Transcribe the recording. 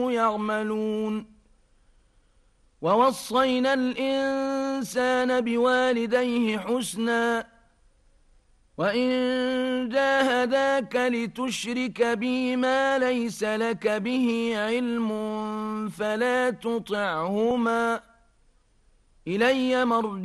يعملون ووصينا الإنسان بوالديه حسنا وإن جاهداك لتشرك بي ما ليس لك به علم فلا تطعهما إلي مرجعكم